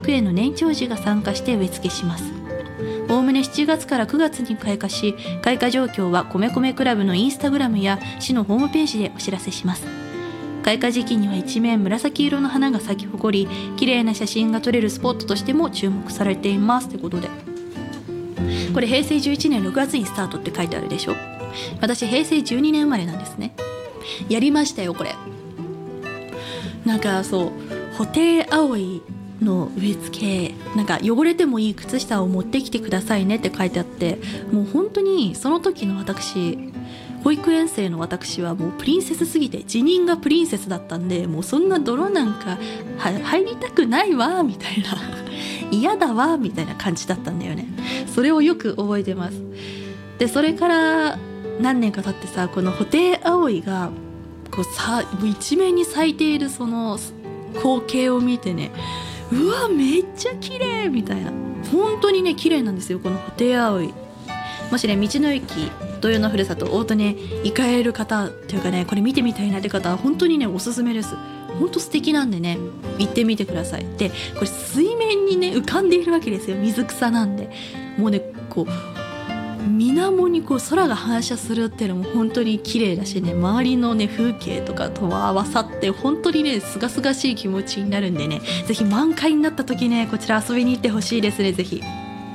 園の年長児が参加して植え付けします。おおむね7月から9月に開花し、開花状況は米米クラブのインスタグラムや市のホームページでお知らせします。開花時期には一面紫色の花が咲き誇り、綺麗な写真が撮れるスポットとしても注目されていますということで、これ平成11年6月にスタートって書いてあるでしょ。私平成12年生まれなんですね。やりましたよこれ。なんかそう、ホテイアオイの植え付け、なんか汚れてもいい靴下を持ってきてくださいねって書いてあって、もう本当にその時の私、保育園生の私はもうプリンセスすぎて、辞任がプリンセスだったんで、もうそんな泥なんか入りたくないわみたいな嫌だわみたいな感じだったんだよね。それをよく覚えてます。でそれから何年か経ってさ、このホテイアオイがこうさ一面に咲いているその光景を見てね、うわめっちゃ綺麗みたいな、本当にね綺麗なんですよこのホテイアオイ。もしね道の駅土曜のふるさと大利根行かれる方っていうかね、これ見てみたいなって方は本当にねおすすめです。本当素敵なんでね、行ってみてください。でこれ水面にね浮かんでいるわけですよ。水草なんでもうねこう水面にこう空が反射するっていうのも本当に綺麗だしね、周りのね風景とかと合わさって本当にねすがすがしい気持ちになるんでね、ぜひ満開になった時ねこちら遊びに行ってほしいですね、ぜひ。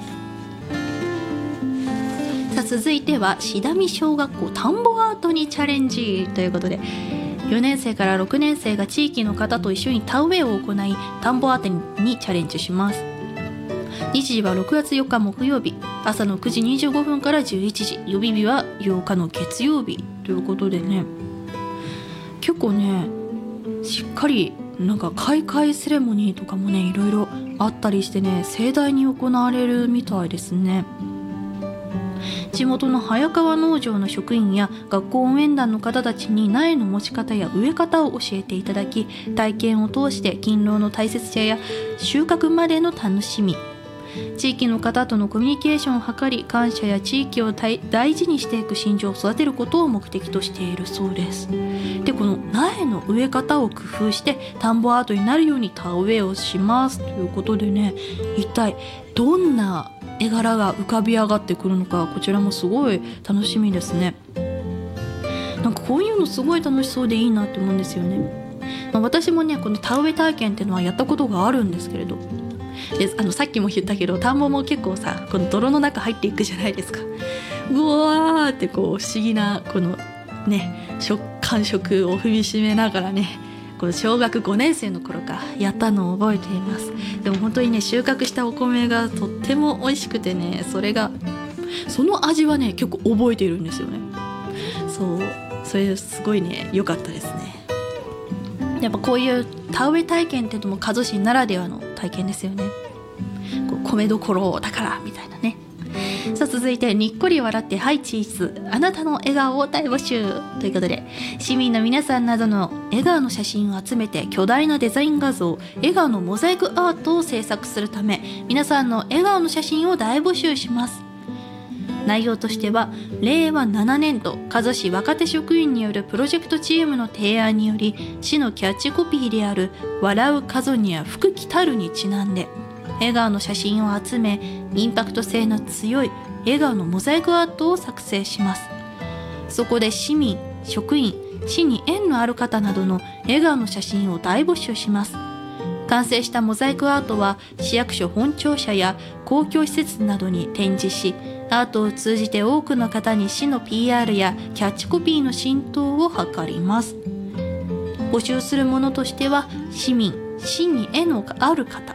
さあ続いては志段小学校田んぼアートにチャレンジということで、4年生から6年生が地域の方と一緒に田植えを行い、田んぼアートにチャレンジします。日時は6月4日木曜日朝の9時25分から11時、予備日は8日の月曜日ということでね、結構ねしっかりなんか開会セレモニーとかもねいろいろあったりしてね、盛大に行われるみたいですね。地元の早川農場の職員や学校応援団の方たちに苗の持ち方や植え方を教えていただき、体験を通して勤労の大切さや収穫までの楽しみ、地域の方とのコミュニケーションを図り、感謝や地域を大事にしていく心情を育てることを目的としているそうです。でこの苗の植え方を工夫して田んぼアートになるように田植えをしますということでね、一体どんな絵柄が浮かび上がってくるのか、こちらもすごい楽しみですね。なんかこういうのすごい楽しそうでいいなって思うんですよね。私もねこの田植え体験っていうのはやったことがあるんですけれど、でさっきも言ったけど田んぼも結構さこの泥の中入っていくじゃないですか。うわーってこう不思議なこのね感触を踏みしめながらね、この小学5年生の頃かやったのを覚えています。でも本当にね収穫したお米がとっても美味しくてね、その味はね結構覚えているんですよね。そうそれすごいね良かったですね。やっぱこういう田植え体験っていうのも加須市ならではの体験ですよね。こう米どころだからみたいなね。さあ続いてにっこり笑ってハイチーズあなたの笑顔を大募集ということで、市民の皆さんなどの笑顔の写真を集めて巨大なデザイン画像笑顔のモザイクアートを制作するため、皆さんの笑顔の写真を大募集します。内容としては令和7年度加須市若手職員によるプロジェクトチームの提案により、市のキャッチコピーである笑う加須には福来たるにちなんで笑顔の写真を集め、インパクト性の強い笑顔のモザイクアートを作成します。そこで市民、職員、市に縁のある方などの笑顔の写真を大募集します。完成したモザイクアートは市役所本庁舎や公共施設などに展示し、アートを通じて多くの方に市の PR やキャッチコピーの浸透を図ります。募集するものとしては市民、市に縁のある方、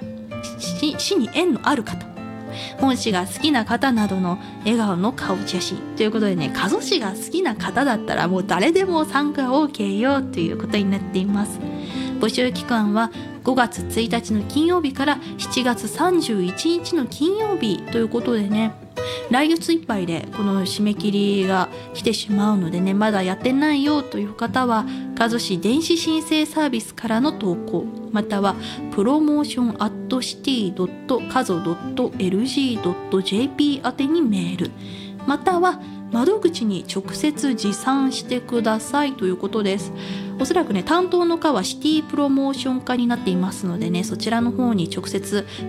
本市が好きな方などの笑顔の顔写真ということでね、加須市が好きな方だったらもう誰でも参加 OK よということになっています。募集期間は5月1日の金曜日から7月31日の金曜日ということでね、来月いっぱいでこの締め切りが来てしまうのでね、まだやってないよという方は加須市電子申請サービスからの投稿、またはプロモーション@city.kazo.lg.jp 宛てにメール、または窓口に直接持参してくださいということです。 おそらくね担当の課はシティプロモーション課になっていますのでね、そちらの方に直接